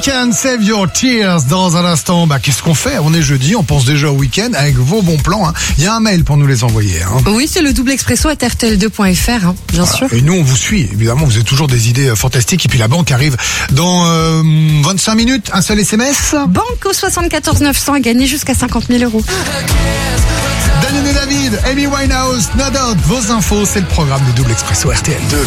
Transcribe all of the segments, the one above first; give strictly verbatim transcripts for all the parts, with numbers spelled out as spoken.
Weekend, Save Your Tears. Dans un instant, bah, qu'est-ce qu'on fait? On est jeudi, on pense déjà au week-end avec vos bons plans. Hein. Il y a un mail pour nous les envoyer. Hein. Oui, c'est le double expresso à r t l deux point f r, hein, bien voilà. sûr. Et nous, on vous suit. Évidemment, vous avez toujours des idées euh, fantastiques. Et puis la banque arrive dans euh, vingt-cinq minutes. Un seul S M S. Banque au soixante-quatorze neuf cents à gagner jusqu'à cinquante mille euros. Daniel et David, Amy Winehouse, No Doubt. Vos infos, c'est le programme de double expresso R T L deux.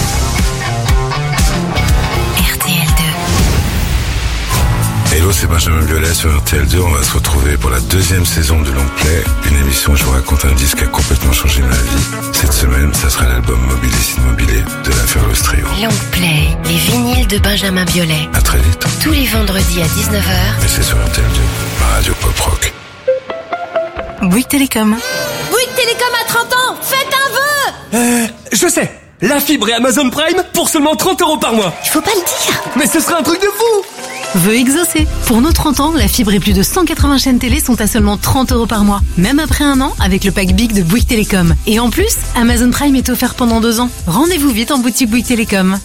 Hello, c'est Benjamin Biolay sur R T L deux. On va se retrouver pour la deuxième saison de Long Play, une émission où je vous raconte un disque qui a complètement changé ma vie. Cette semaine, ça sera l'album Mobilis Immobilier de la Ferlos Trio. Long Play, les vinyles de Benjamin Biolay. À très vite. Tous les vendredis à dix-neuf heures. Et c'est sur R T L deux, ma radio pop rock. Bouygues Télécom. Bouygues Télécom à trente ans, faites un vœu. Euh, je sais. La fibre et Amazon Prime pour seulement trente euros par mois. Il faut pas le dire. Mais ce serait un truc de fou. Vœu exaucé. Pour nos trente ans, la fibre et plus de cent quatre-vingts chaînes télé sont à seulement trente euros par mois. Même après un an, avec le pack Big de Bouygues Télécom. Et en plus, Amazon Prime est offert pendant deux ans. Rendez-vous vite en boutique Bouygues Télécom.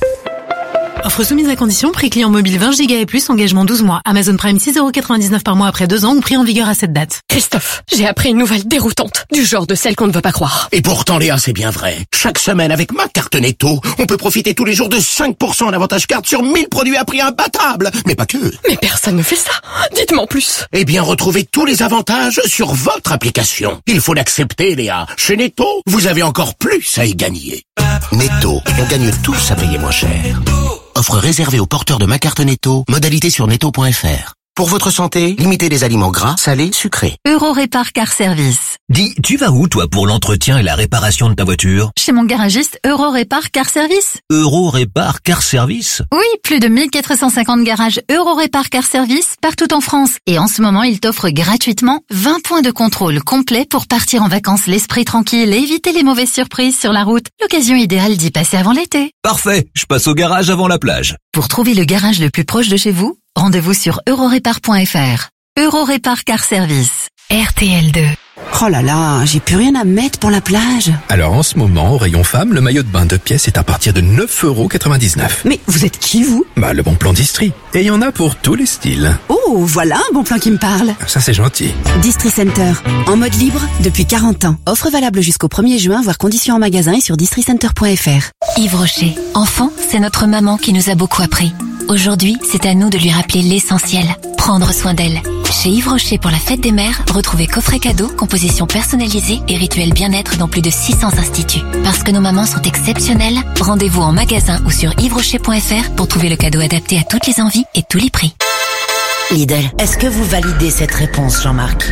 Offre soumise à condition, prix client mobile vingt giga et plus, engagement douze mois. Amazon Prime six euros quatre-vingt-dix-neuf par mois après deux ans ou prix en vigueur à cette date. Christophe, j'ai appris une nouvelle déroutante, du genre de celle qu'on ne veut pas croire. Et pourtant Léa, c'est bien vrai. Chaque semaine avec ma carte Netto, on peut profiter tous les jours de cinq pour cent en avantage carte sur mille produits à prix imbattable. Mais pas que. Mais personne ne fait ça. Dites-moi en plus. Eh bien, retrouvez tous les avantages sur votre application. Il faut l'accepter, Léa. Chez Netto, vous avez encore plus à y gagner. Netto, on gagne tous à payer moins cher. Offre réservée aux porteurs de ma carte Netto, modalité sur netto point f r. Pour votre santé, limitez les aliments gras, salés, sucrés. Eurorépar Car Service. Dis, tu vas où toi pour l'entretien et la réparation de ta voiture? Chez mon garagiste Eurorépar Car Service. Eurorépar Car Service? Oui, plus de mille quatre cent cinquante garages Eurorépar Car Service partout en France. Et en ce moment, il t'offre gratuitement vingt points de contrôle complets pour partir en vacances l'esprit tranquille et éviter les mauvaises surprises sur la route. L'occasion idéale d'y passer avant l'été. Parfait, je passe au garage avant la plage. Pour trouver le garage le plus proche de chez vous, rendez-vous sur eurorépar point f r. Eurorépar Car Service. R T L deux. Oh là là, j'ai plus rien à mettre pour la plage. Alors en ce moment, au rayon femme, le maillot de bain de pièces est à partir de neuf euros quatre-vingt-dix-neuf. Mais vous êtes qui, vous? Bah, le bon plan d'Istri. Et il y en a pour tous les styles. Oh, voilà un bon plan qui me parle. Ça, c'est gentil. Distri Center. En mode libre depuis quarante ans. Offre valable jusqu'au premier juin, voire conditions en magasin et sur distri center point f r. Yves Rocher. Enfant, c'est notre maman qui nous a beaucoup appris. Aujourd'hui, c'est à nous de lui rappeler l'essentiel. Prendre soin d'elle. Chez Yves Rocher pour la fête des mères, retrouvez coffret cadeau, composition personnalisée et rituel bien-être dans plus de six cents instituts. Parce que nos mamans sont exceptionnelles, rendez-vous en magasin ou sur yves rocher point f r pour trouver le cadeau adapté à toutes les envies et tous les prix. Lidl, est-ce que vous validez cette réponse, Jean-Marc?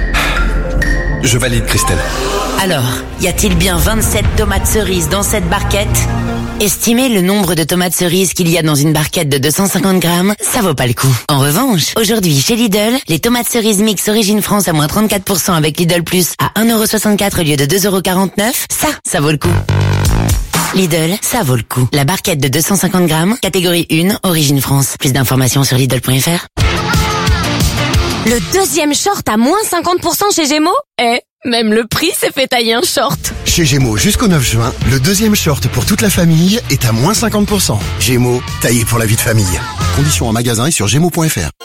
Je valide, Christelle. Alors, y a-t-il bien vingt-sept tomates cerises dans cette barquette? Estimez le nombre de tomates cerises qu'il y a dans une barquette de deux cent cinquante grammes, ça vaut pas le coup. En revanche, aujourd'hui chez Lidl, les tomates cerises mix Origine France à moins trente-quatre pour cent avec Lidl Plus à un euro soixante-quatre au lieu de deux euros quarante-neuf, ça, ça vaut le coup. Lidl, ça vaut le coup. La barquette de deux cent cinquante grammes, catégorie un, Origine France. Plus d'informations sur lidl point f r. Le deuxième short à moins cinquante pour cent chez Gémeaux? Eh, même le prix s'est fait tailler un short. Chez Gémeaux, jusqu'au neuf juin, le deuxième short pour toute la famille est à moins cinquante pour cent. Gémeaux, taillé pour la vie de famille. Conditions en magasin et sur gémeaux point f r.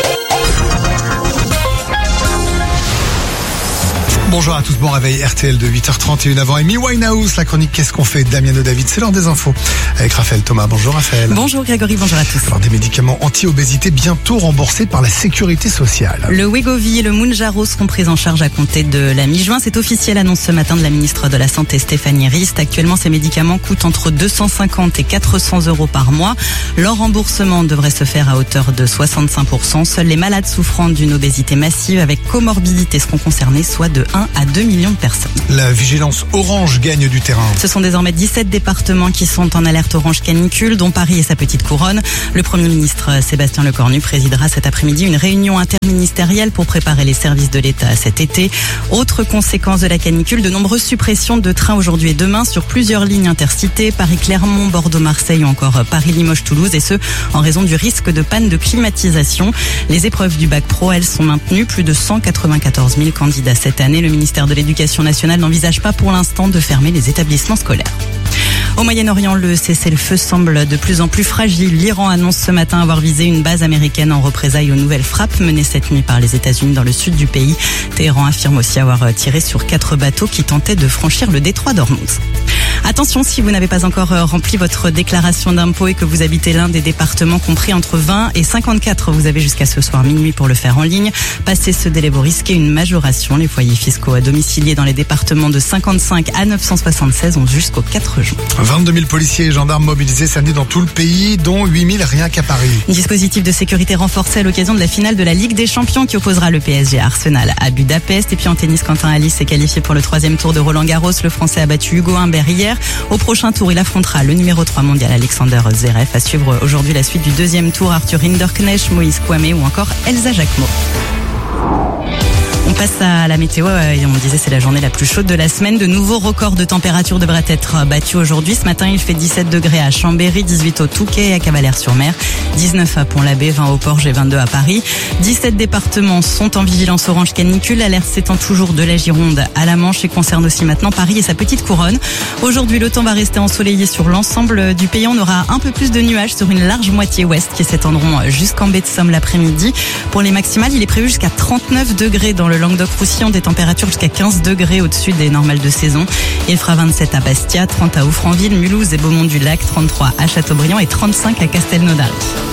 Bonjour à tous, bon réveil, R T L de huit heures trente et une avant Amy Winehouse, la chronique Qu'est-ce qu'on fait? Damien et David, c'est l'heure des infos. Avec Raphaël Thomas, bonjour Raphaël. Bonjour Grégory, bonjour à tous. Alors des médicaments anti-obésité bientôt remboursés par la sécurité sociale. Le Wegovy et le Mounjaro seront pris en charge à compter de la mi-juin. C'est officiel, annonce ce matin de la ministre de la Santé Stéphanie Rist. Actuellement, ces médicaments coûtent entre deux cent cinquante et quatre cents euros par mois. Leur remboursement devrait se faire à hauteur de soixante-cinq pour cent. Seuls les malades souffrant d'une obésité massive avec comorbidité seront concernés, soit de un à deux millions de personnes. La vigilance orange gagne du terrain. Ce sont désormais dix-sept départements qui sont en alerte orange canicule, dont Paris et sa petite couronne. Le Premier ministre Sébastien Lecornu présidera cet après-midi une réunion interministérielle pour préparer les services de l'État à cet été. Autre conséquence de la canicule, de nombreuses suppressions de trains aujourd'hui et demain sur plusieurs lignes intercités, Paris-Clermont, Bordeaux-Marseille ou encore Paris-Limoges-Toulouse, et ce, en raison du risque de panne de climatisation. Les épreuves du bac pro, elles, sont maintenues. Plus de cent quatre-vingt-quatorze mille candidats cette année. Le ministère de l'Éducation nationale n'envisage pas pour l'instant de fermer les établissements scolaires. Au Moyen-Orient, le cessez-le-feu semble de plus en plus fragile. L'Iran annonce ce matin avoir visé une base américaine en représailles aux nouvelles frappes menées cette nuit par les États-Unis dans le sud du pays. Téhéran affirme aussi avoir tiré sur quatre bateaux qui tentaient de franchir le détroit d'Ormuz. Attention, si vous n'avez pas encore rempli votre déclaration d'impôt et que vous habitez l'un des départements compris entre vingt et cinquante-quatre, vous avez jusqu'à ce soir minuit pour le faire en ligne. Passez ce délai, vous risquez une majoration. Les foyers fiscaux à domiciliés dans les départements de cinquante-cinq à neuf cent soixante-seize ont jusqu'au quatre juin. vingt-deux mille policiers et gendarmes mobilisés samedi dans tout le pays, dont huit mille rien qu'à Paris. Dispositif de sécurité renforcé à l'occasion de la finale de la Ligue des Champions qui opposera le P S G à Arsenal à Budapest. Et puis en tennis, Quentin Halys s'est qualifié pour le troisième tour de Roland-Garros. Le Français a battu Hugo Humbert hier. Au prochain tour, il affrontera le numéro trois mondial Alexander Zverev. À suivre aujourd'hui la suite du deuxième tour, Arthur Hinderknecht, Moïse Kouamé ou encore Elsa Jacquemot. On passe à la météo et on disait c'est la journée la plus chaude de la semaine. De nouveaux records de température devraient être battus aujourd'hui. Ce matin, il fait dix-sept degrés à Chambéry, dix-huit au Touquet et à Cavalère-sur-Mer, dix-neuf à Pont-l'Abbé, vingt au Porge et vingt-deux à Paris. dix-sept départements sont en vigilance orange canicule. L'alerte s'étend toujours de la Gironde à la Manche et concerne aussi maintenant Paris et sa petite couronne. Aujourd'hui, le temps va rester ensoleillé sur l'ensemble du pays. On aura un peu plus de nuages sur une large moitié ouest qui s'étendront jusqu'en baie de Somme l'après-midi. Pour les maximales, il est prévu jusqu'à trente-neuf degrés dans le Languedoc-Roussillon, des températures jusqu'à quinze degrés au-dessus des normales de saison. Il fera vingt-sept à Bastia, trente à Offranville, Mulhouse et Beaumont-du-Lac, trente-trois à Châteaubriand et trente-cinq à Castelnaudary.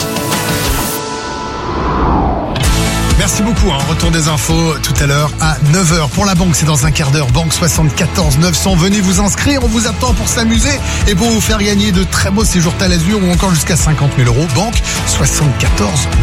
Merci beaucoup. Hein. Retour des infos tout à l'heure à neuf heures. Pour la banque, c'est dans un quart d'heure. Banque soixante-quatorze neuf cents. Venez vous inscrire. On vous attend pour s'amuser et pour vous faire gagner de très beaux séjours Talazur ou encore jusqu'à cinquante mille euros. Banque soixante-quatorze